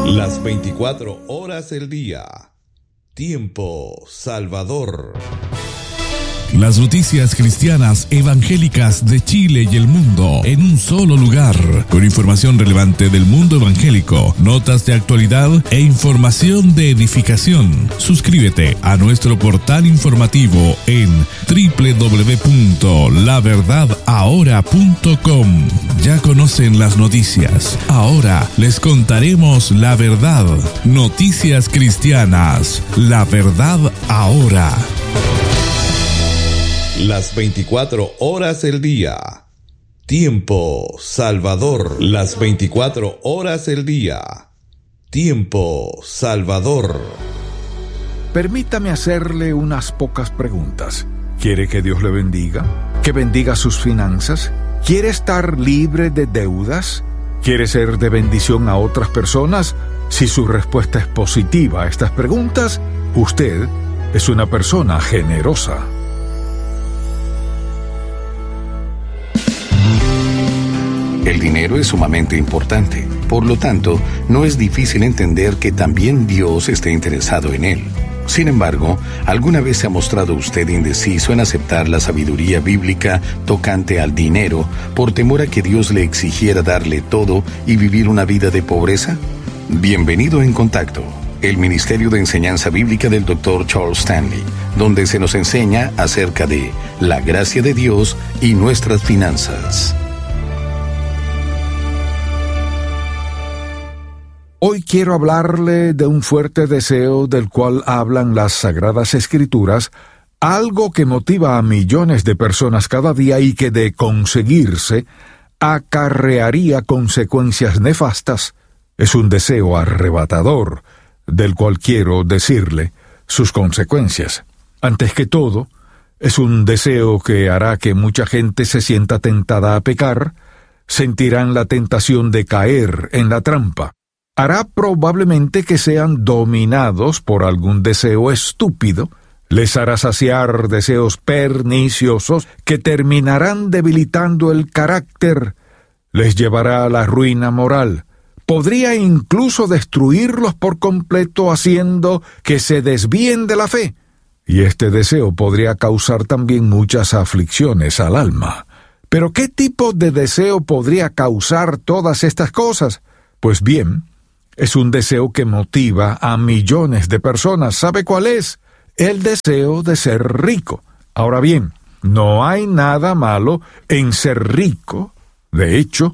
Las 24 horas del día. Tiempo Salvador. Las noticias cristianas evangélicas de Chile y el mundo en un solo lugar, con información relevante del mundo evangélico, notas de actualidad e información de edificación. Suscríbete a nuestro portal informativo en www.laverdadahora.com. Ya conocen las noticias. Ahora les contaremos la verdad. Noticias cristianas. La verdad ahora. Las 24 horas del día. Tiempo Salvador. Las 24 horas del día. Tiempo Salvador. Permítame hacerle unas pocas preguntas. ¿Quiere que Dios le bendiga? ¿Que bendiga sus finanzas? ¿Quiere estar libre de deudas? ¿Quiere ser de bendición a otras personas? Si su respuesta es positiva a estas preguntas, usted es una persona generosa. El dinero es sumamente importante, por lo tanto, no es difícil entender que también Dios esté interesado en él. Sin embargo, ¿alguna vez se ha mostrado usted indeciso en aceptar la sabiduría bíblica tocante al dinero por temor a que Dios le exigiera darle todo y vivir una vida de pobreza? Bienvenido En Contacto, el Ministerio de Enseñanza Bíblica del Dr. Charles Stanley, donde se nos enseña acerca de la gracia de Dios y nuestras finanzas. Hoy quiero hablarle de un fuerte deseo del cual hablan las Sagradas Escrituras, algo que motiva a millones de personas cada día y que de conseguirse acarrearía consecuencias nefastas. Es un deseo arrebatador, del cual quiero decirle sus consecuencias. Antes que todo, es un deseo que hará que mucha gente se sienta tentada a pecar, sentirán la tentación de caer en la trampa. Hará probablemente que sean dominados por algún deseo estúpido, les hará saciar deseos perniciosos que terminarán debilitando el carácter, les llevará a la ruina moral, podría incluso destruirlos por completo haciendo que se desvíen de la fe, y este deseo podría causar también muchas aflicciones al alma. ¿Pero qué tipo de deseo podría causar todas estas cosas? Pues bien, es un deseo que motiva a millones de personas. ¿Sabe cuál es? El deseo de ser rico. Ahora bien, no hay nada malo en ser rico. De hecho,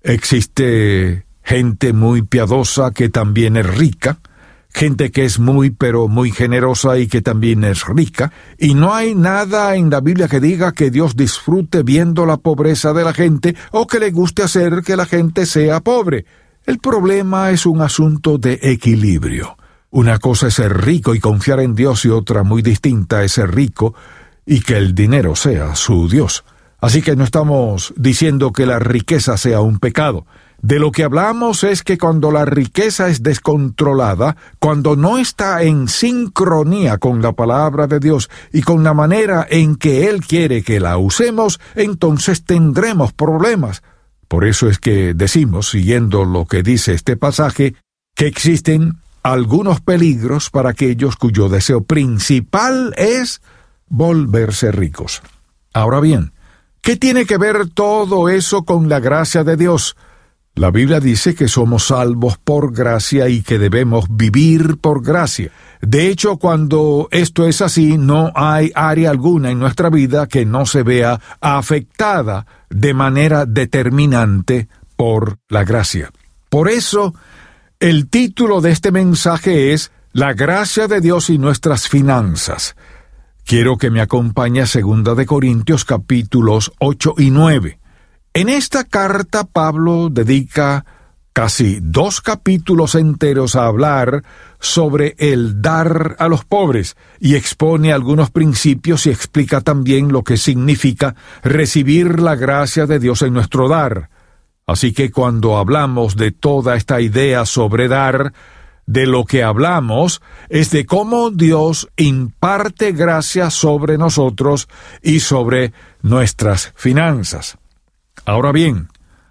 existe gente muy piadosa que también es rica, gente que es muy pero muy generosa y que también es rica, y no hay nada en la Biblia que diga que Dios disfrute viendo la pobreza de la gente o que le guste hacer que la gente sea pobre. El problema es un asunto de equilibrio. Una cosa es ser rico y confiar en Dios y otra muy distinta es ser rico y que el dinero sea su Dios. Así que no estamos diciendo que la riqueza sea un pecado. De lo que hablamos es que cuando la riqueza es descontrolada, cuando no está en sincronía con la palabra de Dios y con la manera en que Él quiere que la usemos, entonces tendremos problemas. Por eso es que decimos, siguiendo lo que dice este pasaje, que existen algunos peligros para aquellos cuyo deseo principal es volverse ricos. Ahora bien, ¿qué tiene que ver todo eso con la gracia de Dios? La Biblia dice que somos salvos por gracia y que debemos vivir por gracia. De hecho, cuando esto es así, no hay área alguna en nuestra vida que no se vea afectada de manera determinante por la gracia. Por eso, el título de este mensaje es La gracia de Dios y nuestras finanzas. Quiero que me acompañe a 2 de Corintios capítulos 8 y 9. En esta carta Pablo dedica casi 2 capítulos enteros a hablar sobre el dar a los pobres y expone algunos principios y explica también lo que significa recibir la gracia de Dios en nuestro dar. Así que cuando hablamos de toda esta idea sobre dar, de lo que hablamos es de cómo Dios imparte gracia sobre nosotros y sobre nuestras finanzas. Ahora bien,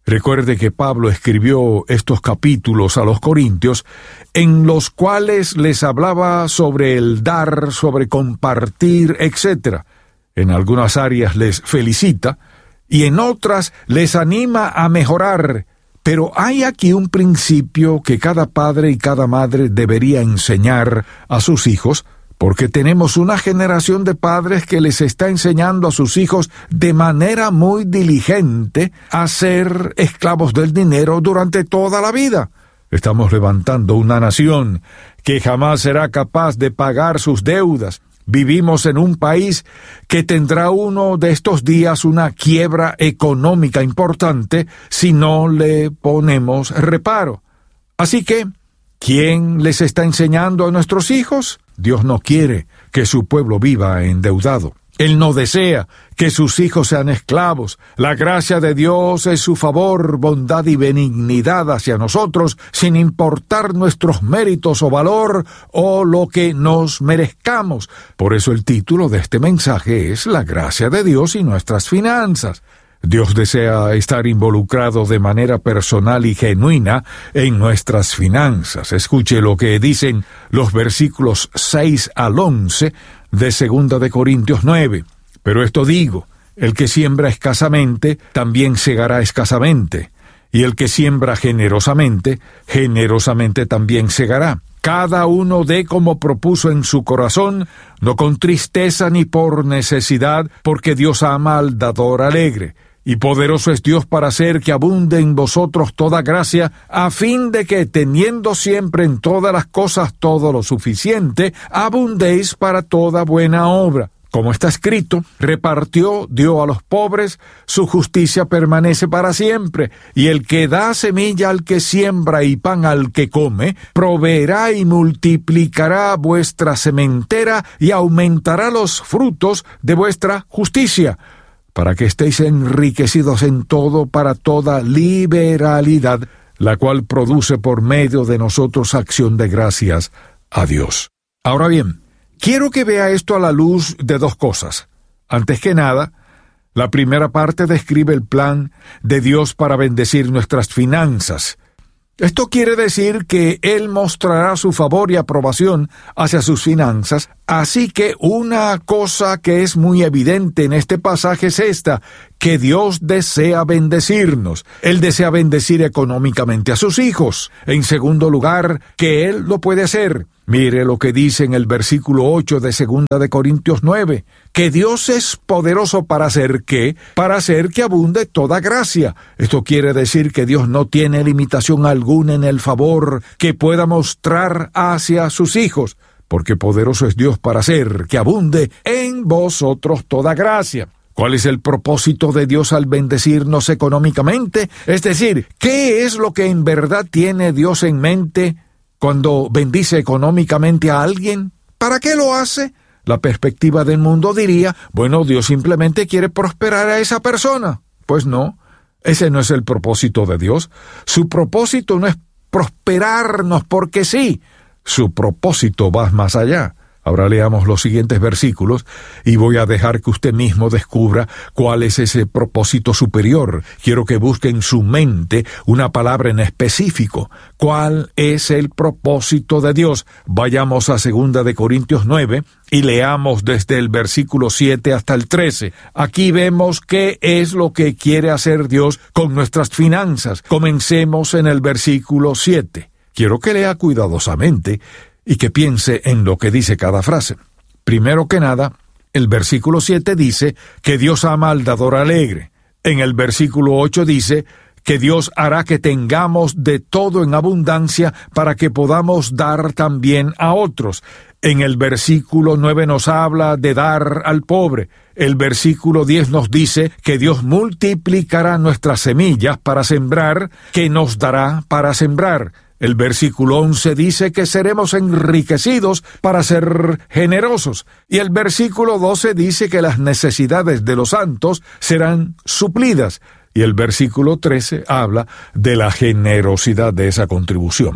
Recuerde que Pablo escribió estos capítulos a los Corintios, en los cuales les hablaba sobre el dar, sobre compartir, etc. En algunas áreas les felicita, y en otras les anima a mejorar. Pero hay aquí un principio que cada padre y cada madre debería enseñar a sus hijos, porque tenemos una generación de padres que les está enseñando a sus hijos de manera muy diligente a ser esclavos del dinero durante toda la vida. Estamos levantando una nación que jamás será capaz de pagar sus deudas. Vivimos en un país que tendrá uno de estos días una quiebra económica importante si no le ponemos reparo. Así que, ¿quién les está enseñando a nuestros hijos? Dios no quiere que su pueblo viva endeudado. Él no desea que sus hijos sean esclavos. La gracia de Dios es su favor, bondad y benignidad hacia nosotros, sin importar nuestros méritos o valor o lo que nos merezcamos. Por eso el título de este mensaje es La gracia de Dios y nuestras finanzas. Dios desea estar involucrado de manera personal y genuina en nuestras finanzas. Escuche lo que dicen los versículos 6 al 11 de 2 de Corintios 9. Pero esto digo, el que siembra escasamente, también segará escasamente. Y el que siembra generosamente, generosamente también segará. Cada uno dé como propuso en su corazón, no con tristeza ni por necesidad, porque Dios ama al dador alegre. Y poderoso es Dios para hacer que abunde en vosotros toda gracia, a fin de que, teniendo siempre en todas las cosas todo lo suficiente, abundéis para toda buena obra. Como está escrito, repartió, dio a los pobres, su justicia permanece para siempre, y el que da semilla al que siembra y pan al que come, proveerá y multiplicará vuestra sementera y aumentará los frutos de vuestra justicia, para que estéis enriquecidos en todo para toda liberalidad, la cual produce por medio de nosotros acción de gracias a Dios. Ahora bien, quiero que vea esto a la luz de dos cosas. Antes que nada, la primera parte describe el plan de Dios para bendecir nuestras finanzas. Esto quiere decir que Él mostrará su favor y aprobación hacia sus finanzas, así que una cosa que es muy evidente en este pasaje es esta, que Dios desea bendecirnos. Él desea bendecir económicamente a sus hijos. En segundo lugar, que Él lo puede hacer. Mire lo que dice en el versículo 8 de 2 de Corintios 9, que Dios es poderoso para hacer ¿qué? Para hacer que abunde toda gracia. Esto quiere decir que Dios no tiene limitación alguna en el favor que pueda mostrar hacia sus hijos, porque poderoso es Dios para hacer que abunde en vosotros toda gracia. ¿Cuál es el propósito de Dios al bendecirnos económicamente? Es decir, ¿qué es lo que en verdad tiene Dios en mente cuando bendice económicamente a alguien? ¿Para qué lo hace? La perspectiva del mundo diría, bueno, Dios simplemente quiere prosperar a esa persona. Pues no, ese no es el propósito de Dios. Su propósito no es prosperarnos porque sí. Su propósito va más allá. Ahora leamos los siguientes versículos y voy a dejar que usted mismo descubra cuál es ese propósito superior. Quiero que busque en su mente una palabra en específico. ¿Cuál es el propósito de Dios? Vayamos a 2 de Corintios 9 y leamos desde el versículo 7 hasta el 13. Aquí vemos qué es lo que quiere hacer Dios con nuestras finanzas. Comencemos en el versículo 7. Quiero que lea cuidadosamente y que piense en lo que dice cada frase. Primero que nada, el versículo 7 dice que Dios ama al dador alegre. En el versículo 8 dice que Dios hará que tengamos de todo en abundancia para que podamos dar también a otros. En el versículo 9 nos habla de dar al pobre. El versículo 10 nos dice que Dios multiplicará nuestras semillas para sembrar, que nos dará para sembrar. El versículo 11 dice que seremos enriquecidos para ser generosos. Y el versículo 12 dice que las necesidades de los santos serán suplidas. Y el versículo 13 habla de la generosidad de esa contribución.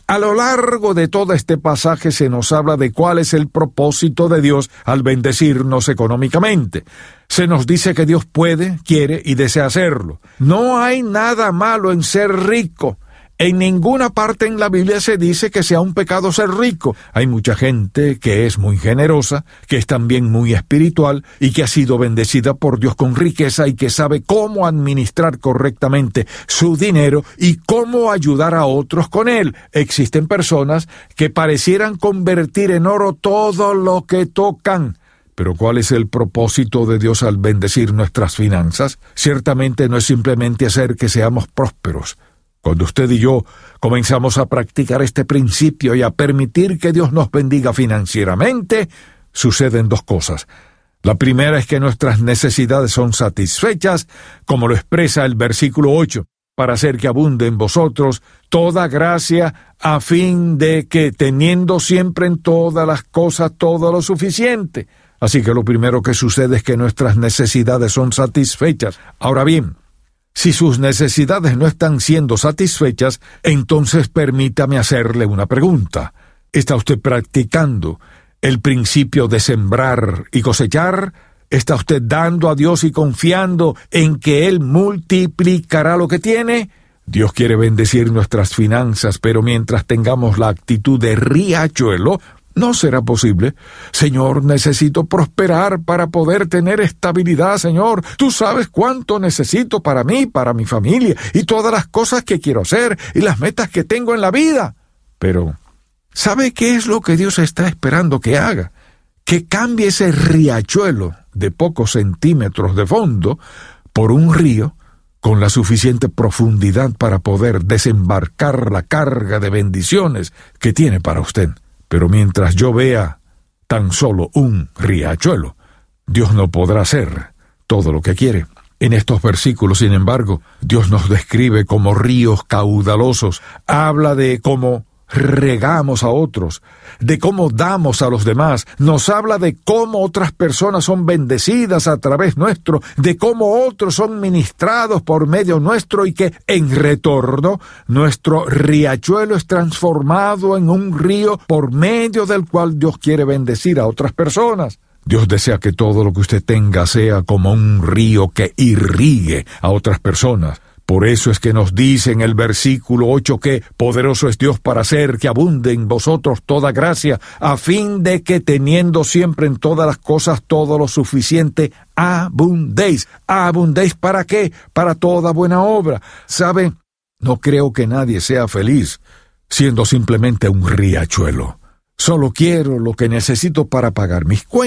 A lo largo de todo este pasaje se nos habla de cuál es el propósito de Dios al bendecirnos económicamente. Se nos dice que Dios puede, quiere y desea hacerlo. No hay nada malo en ser rico. En ninguna parte en la Biblia se dice que sea un pecado ser rico. Hay mucha gente que es muy generosa, que es también muy espiritual y que ha sido bendecida por Dios con riqueza y que sabe cómo administrar correctamente su dinero y cómo ayudar a otros con él. Existen personas que parecieran convertir en oro todo lo que tocan. Pero ¿cuál es el propósito de Dios al bendecir nuestras finanzas? Ciertamente no es simplemente hacer que seamos prósperos. Cuando usted y yo comenzamos a practicar este principio y a permitir que Dios nos bendiga financieramente, suceden dos cosas. La primera es que nuestras necesidades son satisfechas, como lo expresa el versículo 8, para hacer que abunde en vosotros toda gracia, a fin de que, teniendo siempre en todas las cosas todo lo suficiente. Así que lo primero que sucede es que nuestras necesidades son satisfechas. Ahora bien, si sus necesidades no están siendo satisfechas, entonces permítame hacerle una pregunta. ¿Está usted practicando el principio de sembrar y cosechar? ¿Está usted dando a Dios y confiando en que Él multiplicará lo que tiene? Dios quiere bendecir nuestras finanzas, pero mientras tengamos la actitud de riachuelo, no será posible. Señor, necesito prosperar para poder tener estabilidad, Señor. Tú sabes cuánto necesito para mí, para mi familia, y todas las cosas que quiero hacer, y las metas que tengo en la vida. Pero, ¿sabe qué es lo que Dios está esperando que haga? Que cambie ese riachuelo de pocos centímetros de fondo por un río con la suficiente profundidad para poder desembarcar la carga de bendiciones que tiene para usted. Pero mientras yo vea tan solo un riachuelo, Dios no podrá hacer todo lo que quiere. En estos versículos, sin embargo, Dios nos describe como ríos caudalosos. Habla de cómo regamos a otros, de cómo damos a los demás. Nos habla de cómo otras personas son bendecidas a través nuestro, de cómo otros son ministrados por medio nuestro y que, en retorno, nuestro riachuelo es transformado en un río por medio del cual Dios quiere bendecir a otras personas. Dios desea que todo lo que usted tenga sea como un río que irrigue a otras personas. Por eso es que nos dice en el versículo 8 que poderoso es Dios para hacer que abunde en vosotros toda gracia, a fin de que, teniendo siempre en todas las cosas todo lo suficiente, abundéis. ¿Abundéis para qué? Para toda buena obra. ¿Sabe? No creo que nadie sea feliz siendo simplemente un riachuelo. Solo quiero lo que necesito para pagar mis cuentas.